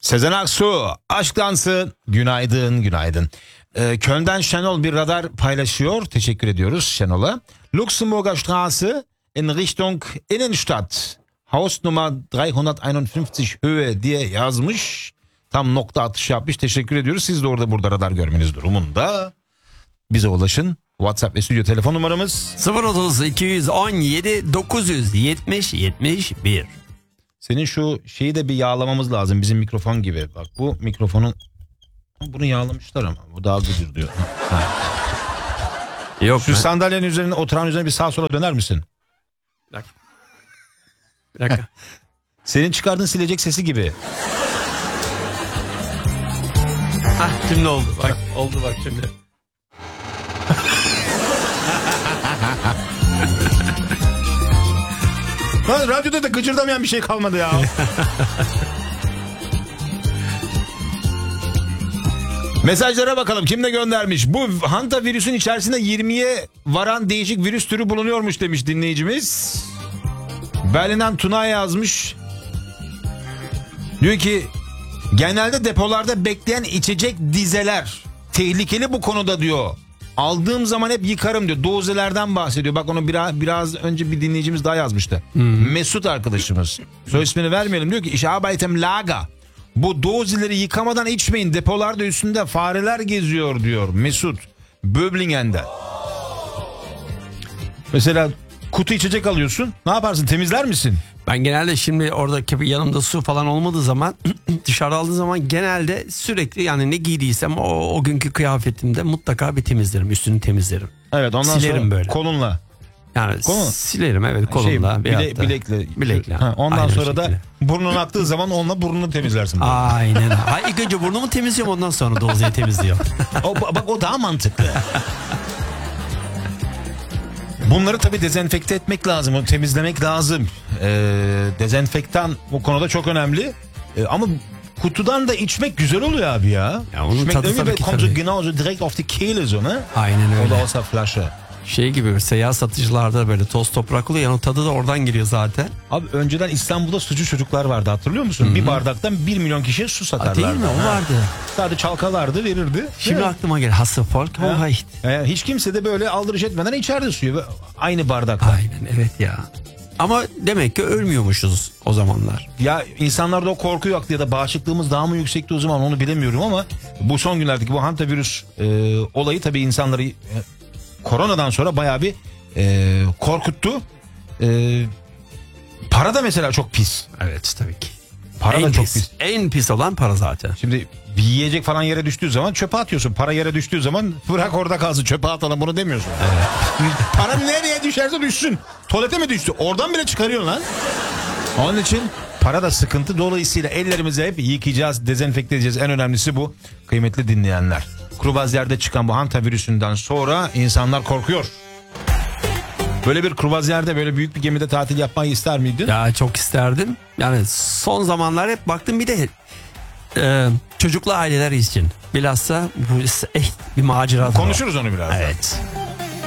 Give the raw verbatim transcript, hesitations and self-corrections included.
Sezen Aksu, aşk dansı. Günaydın, günaydın. Ee, Köln'den Şenol bir radar paylaşıyor. Teşekkür ediyoruz Şenol'a. Luxemburger Straße in Richtung Innenstadt. Haus numara üç yüz elli Höhe diye yazmış. Tam nokta atışı yapmış. Teşekkür ediyoruz. Siz de orada burada radar görmeniz durumunda. Bize ulaşın. WhatsApp ve stüdyo telefon numaramız sıfır otuz iki yüz on yedi dokuz yüz yetmiş yetmiş bir. Senin şu şeyi de bir yağlamamız lazım, bizim mikrofon gibi. Bak bu mikrofonun, bunu yağlamışlar ama bu daha gıcır diyor. Yok. Şu ben... sandalyenin üzerine oturan üzerine bir sağa sola döner misin? Bir dakika. Bir dakika. Senin çıkardığın silecek sesi gibi. Hah, şimdi oldu bak. Oldu bak şimdi. Lan radyoda da gıcırdamayan bir şey kalmadı ya. Mesajlara bakalım, kim ne göndermiş. Bu hanta virüsün içerisinde yirmiye varan değişik virüs türü bulunuyormuş demiş dinleyicimiz. Berlin'den Tuna yazmış. Diyor ki genelde depolarda bekleyen içecek dizeler tehlikeli bu konuda diyor. Aldığım zaman hep yıkarım diyor. Dozelerden bahsediyor. Bak onu biraz, biraz önce bir dinleyicimiz daha yazmıştı. Hmm. Mesut arkadaşımız. Soy ismini vermeyelim. Diyor ki ich arbeite im Lager. Bu dozeleri yıkamadan içmeyin. Depolarda üstünde fareler geziyor diyor Mesut. Böblingen'de. Mesela kutu içecek alıyorsun. Ne yaparsın? Temizler misin? Ben genelde şimdi oradaki yanımda su falan olmadığı zaman dışarı aldığım zaman genelde sürekli yani ne giydiysem o, o günkü kıyafetimde mutlaka bir temizlerim. Üstünü temizlerim. Evet, ondan silerim sonra böyle. kolunla. Yani Kolun. silerim evet kolumla. Şey, bile, bilekle. Bilekle. Ha, ondan Aynen sonra da burnun aktığı zaman onunla burnunu temizlersin. Böyle. Aynen. Hayır, ilk önce burnumu temizliyorum, ondan sonra dozeyi temizliyorum. o, bak o daha mantıklı. Bunları tabii dezenfekte etmek lazım, onu temizlemek lazım. Ee, dezenfektan bu konuda çok önemli. Ee, ama kutudan da içmek güzel oluyor abi ya. Ya onun Schmeckt tadı irgendwie, tabii ki kommt so tabii. genauso direkt auf die Kehle so, ne? Aynen öyle. O da olsa flasche. Şey gibi seyyar satıcılarda böyle toz toprak oluyor, yani o tadı da oradan geliyor zaten. Abi önceden İstanbul'da sucu çocuklar vardı, hatırlıyor musun? Hı-hı. Bir bardaktan bir milyon kişiye su satarlardı. Değil mi? O vardı. Sadece çalkalardı, verirdi. Şimdi aklıma geldi. Hası folk ama hiç. Yani hiç kimse de böyle aldırış etmeden içerdi suyu. Aynı bardakta. Aynen evet ya. Ama demek ki ölmüyormuşuz o zamanlar. Ya insanlarda o korku yoktu ya da bağışıklığımız daha mı yüksekti o zaman, onu bilemiyorum ama bu son günlerdeki bu hantavirüs e, olayı tabii insanları e, koronadan sonra bayağı bir e, korkuttu. E, para da mesela çok pis. Evet tabii ki. Para en da çok pis, pis. En pis olan para zaten. Şimdi bir yiyecek falan yere düştüğü zaman çöpe atıyorsun. Para yere düştüğü zaman bırak orada kalsın, çöpe atalım, bunu demiyorsun. Evet. Para nereye düşerse düşsün. Tuvalete mi düştü? Oradan bile çıkarıyorsun lan. Onun için para da sıkıntı. Dolayısıyla ellerimizi hep yıkayacağız, dezenfekte edeceğiz. En önemlisi bu kıymetli dinleyenler. Kruvazyerde çıkan bu hantavirüsünden sonra insanlar korkuyor. Böyle bir kruvazyerde, böyle büyük bir gemide tatil yapmayı ister miydin? Ya çok isterdim. Yani son zamanlar hep baktım, bir de e, çocuklu aileler için bilhassa bu echt bir macera. Konuşuruz onu biraz. Evet.